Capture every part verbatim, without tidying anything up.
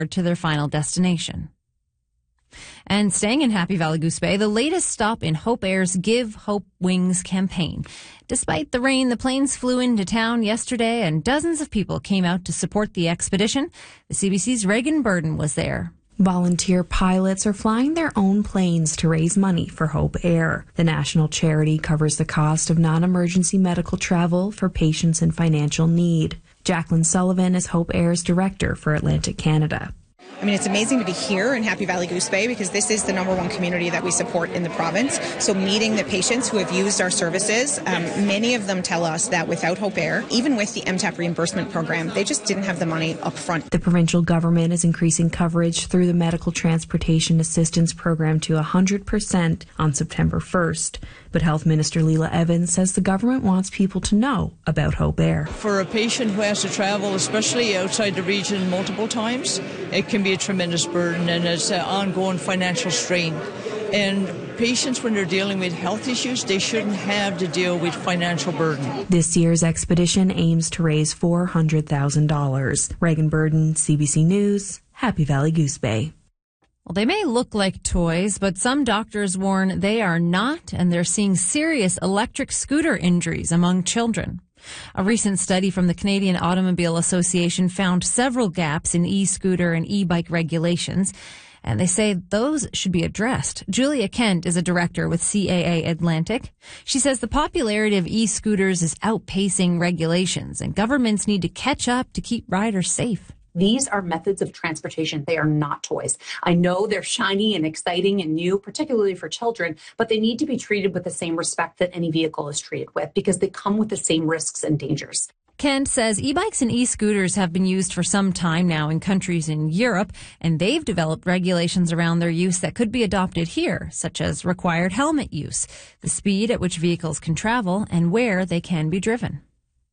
to their final destination. And staying in Happy Valley Goose Bay, the latest stop in Hope Air's Give Hope Wings campaign. Despite the rain, the planes flew into town yesterday and dozens of people came out to support the expedition. The C B C's Reagan Burden was there. Volunteer pilots are flying their own planes to raise money for Hope Air. The national charity covers the cost of non-emergency medical travel for patients in financial need. Jacqueline Sullivan is Hope Air's director for Atlantic Canada. I mean, it's amazing to be here in Happy Valley Goose Bay because this is the number one community that we support in the province. So meeting the patients who have used our services, um, many of them tell us that without Hope Air, even with the M TAP reimbursement program, they just didn't have the money up front. The provincial government is increasing coverage through the Medical Transportation Assistance Program to one hundred percent on September first. But Health Minister Leila Evans says the government wants people to know about Hope Air. For a patient who has to travel, especially outside the region multiple times, it can be a tremendous burden and it's an ongoing financial strain. And patients, when they're dealing with health issues, they shouldn't have to deal with financial burden. This year's expedition aims to raise four hundred thousand dollars. Reagan Burden, C B C News, Happy Valley Goose Bay. Well, they may look like toys, but some doctors warn they are not, and they're seeing serious electric scooter injuries among children. A recent study from the Canadian Automobile Association found several gaps in e-scooter and e-bike regulations, and they say those should be addressed. Julia Kent is a director with C A A Atlantic. She says the popularity of e-scooters is outpacing regulations, and governments need to catch up to keep riders safe. These are methods of transportation. They are not toys. I know they're shiny and exciting and new, particularly for children, but they need to be treated with the same respect that any vehicle is treated with because they come with the same risks and dangers. Kent says e-bikes and e-scooters have been used for some time now in countries in Europe, and they've developed regulations around their use that could be adopted here, such as required helmet use, the speed at which vehicles can travel, and where they can be driven.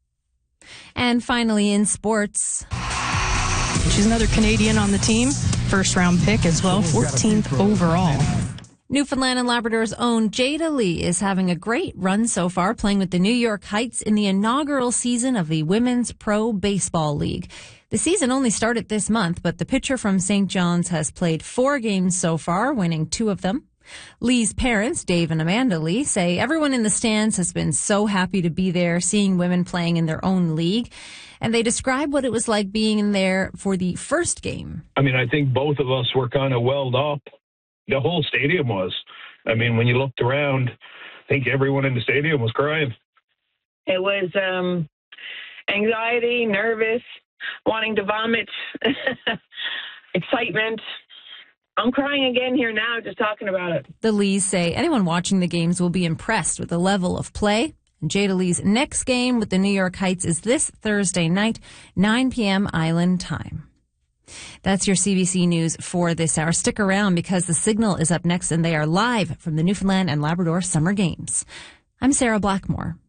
And finally, in sports, she's another Canadian on the team, first round pick as well, fourteenth overall. Newfoundland and Labrador's own Jada Lee is having a great run so far, playing with the New York Heights in the inaugural season of the Women's Pro Baseball League. The season only started this month, but the pitcher from Saint John's has played four games so far, winning two of them. Lee's parents, Dave and Amanda Lee, say everyone in the stands has been so happy to be there, seeing women playing in their own league. And they describe what it was like being in there for the first game. I mean, I think both of us were kind of welled up. The whole stadium was. I mean, when you looked around, I think everyone in the stadium was crying. It was um, anxiety, nervous, wanting to vomit, excitement. I'm crying again here now just talking about it. The Lees say anyone watching the games will be impressed with the level of play. And Jada Lee's next game with the New York Heights is this Thursday night, nine p.m. Island time. That's your C B C News for this hour. Stick around because the Signal is up next and they are live from the Newfoundland and Labrador Summer Games. I'm Sarah Blackmore.